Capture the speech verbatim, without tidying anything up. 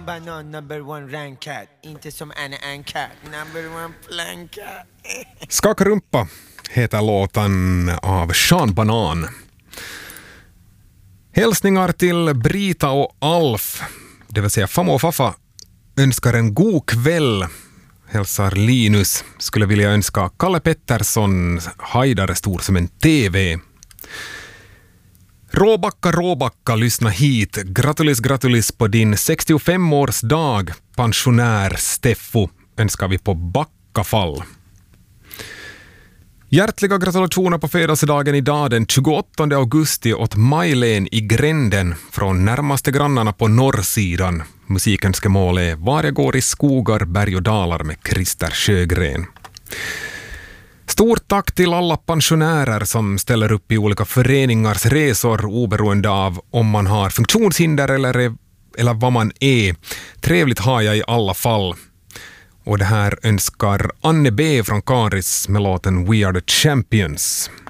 banan, number one rankat. Inte som Anna Ankat, number one plankat. Skaka rumpa heter låten av Sean Banan. Hälsningar till Brita och Alf, det vill säga Famma och Faffa, önskar en god kväll. Hälsar Linus. Skulle vilja önska Kalle Pettersson Haidare stor som en T V. Råbacka, Råbacka, lyssna hit. Gratulis, gratulis på din sextiofem-årsdag. Pensionär Steffo önskar vi på Backafall. Hjärtliga gratulationer på födelsedagen idag den tjugoåttonde augusti åt Majlen i Gränden från närmaste grannarna på norrsidan. Musikönskemål är Var jag går i skogar, berg och dalar med Christer Sjögren. Stort tack till alla pensionärer som ställer upp i olika föreningars resor oberoende av om man har funktionshinder eller, eller vad man är. Trevligt har jag i alla fall. Och det här önskar Anne B från Karis med låten We Are The Champions.